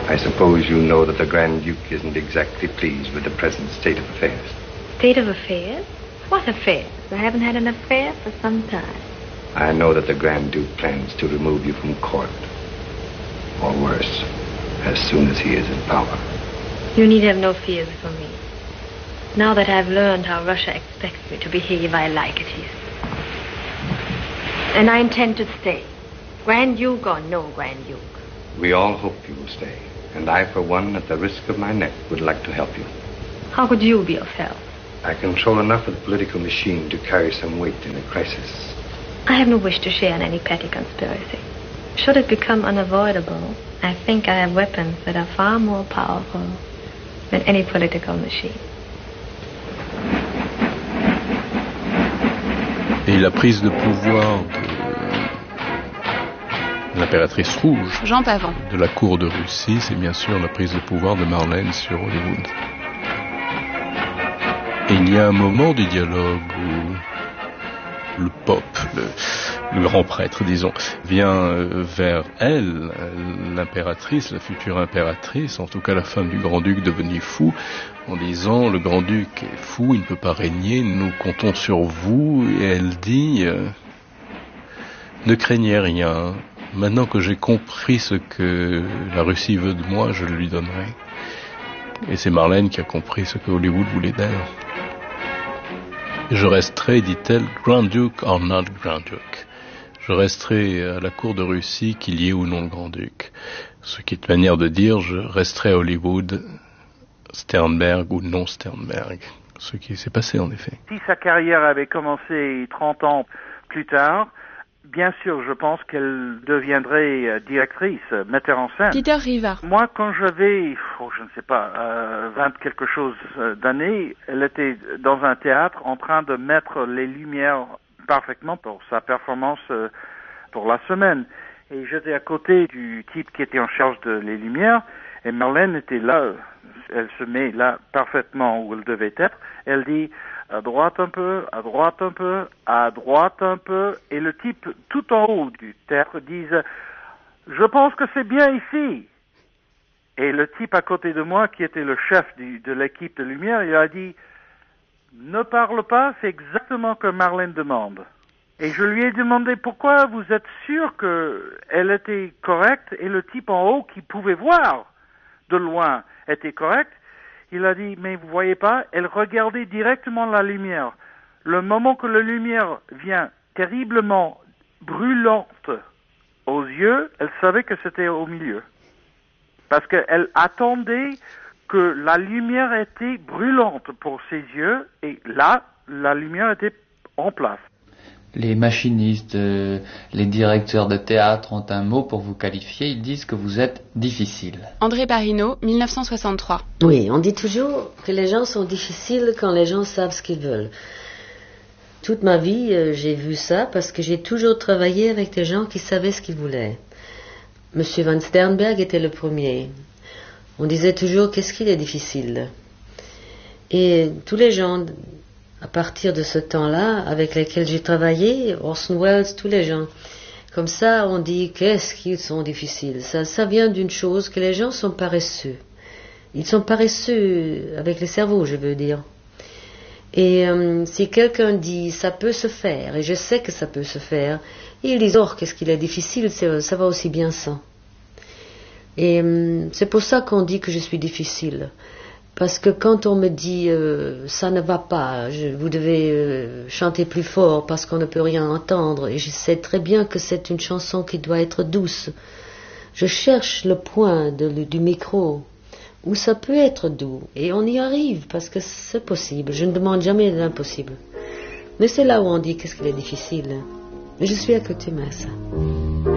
I suppose you know that the Grand Duke isn't exactly pleased with the present state of affairs. State of affairs? What affairs? I haven't had an affair for some time. I know that the Grand Duke plans to remove you from court. Or worse, as soon as he is in power. You need have no fears for me. Now that I've learned how Russia expects me to behave, I like it here. And I intend to stay. Grand Duke or no Grand Duke. We all hope you will stay. And I, for one, at the risk of my neck, would like to help you. How could you be of help? I control enough of the political machine to carry some weight in a crisis. I have no wish to share in any petty conspiracy. Should it become unavoidable, I think I have weapons that are far more powerful than any political machine. Et la prise de pouvoir de l'impératrice rouge Jean Pavant de la cour de Russie, c'est bien sûr la prise de pouvoir de Marlène sur Hollywood. Et il y a un moment du dialogue où le Pope, le grand prêtre, disons, vient vers elle, l'impératrice, la future impératrice, en tout cas la femme du grand-duc devenu fou, en disant « Le grand-duc est fou, il ne peut pas régner, nous comptons sur vous ». Et elle dit « Ne craignez rien, maintenant que j'ai compris ce que la Russie veut de moi, je le lui donnerai ». Et c'est Marlène qui a compris ce que Hollywood voulait d'elle. Je resterai, dit-elle, Grand Duke or not Grand Duke. Je resterai à la cour de Russie, qu'il y ait ou non le Grand-Duc. Ce qui est une manière de dire, je resterai à Hollywood, Sternberg ou non Sternberg. Ce qui s'est passé, en effet. Si sa carrière avait commencé 30 ans plus tard, bien sûr, je pense qu'elle deviendrait directrice, metteur en scène. Peter Riva. Moi, quand j'avais, je ne sais pas, 20 quelque chose d'années, elle était dans un théâtre en train de mettre les lumières parfaitement pour sa performance pour la semaine. Et j'étais à côté du type qui était en charge de les lumières, et Marlène était là, elle se met là parfaitement où elle devait être. Elle dit à droite un peu, à droite un peu, à droite un peu, et le type tout en haut du théâtre dit « Je pense que c'est bien ici ». Et le type à côté de moi, qui était le chef de l'équipe de lumière, il a dit « Ne parle pas, c'est exactement ce que Marlène demande ». Et je lui ai demandé pourquoi vous êtes sûr qu'elle était correcte, et le type en haut qui pouvait voir de loin était correct. Il a dit, mais vous voyez pas, elle regardait directement la lumière. Le moment que la lumière vient terriblement brûlante aux yeux, elle savait que c'était au milieu. Parce qu'elle attendait que la lumière était brûlante pour ses yeux, et là, la lumière était en place. Les machinistes, les directeurs de théâtre ont un mot pour vous qualifier, ils disent que vous êtes difficile. André Parino, 1963. Oui, on dit toujours que les gens sont difficiles quand les gens savent ce qu'ils veulent. Toute ma vie, j'ai vu ça parce que j'ai toujours travaillé avec des gens qui savaient ce qu'ils voulaient. Monsieur Van Sternberg était le premier. On disait toujours qu'est-ce qu'il est difficile. Et tous les gens, à partir de ce temps-là, avec lesquels j'ai travaillé, Orson Welles, tous les gens, comme ça, on dit qu'est-ce qu'ils sont difficiles. Ça vient d'une chose que les gens sont paresseux. Ils sont paresseux avec le cerveau, je veux dire. Et si quelqu'un dit ça peut se faire, et je sais que ça peut se faire, ils disent oh qu'est-ce qu'il est difficile, ça va aussi bien sans. Et c'est pour ça qu'on dit que je suis difficile. Parce que quand on me dit ça ne va pas, vous devez chanter plus fort parce qu'on ne peut rien entendre, et je sais très bien que c'est une chanson qui doit être douce. Je cherche le point du micro où ça peut être doux, et on y arrive parce que c'est possible. Je ne demande jamais l'impossible. Mais c'est là où on dit qu'est-ce qu'il est difficile. Mais je suis accoutumée à ça.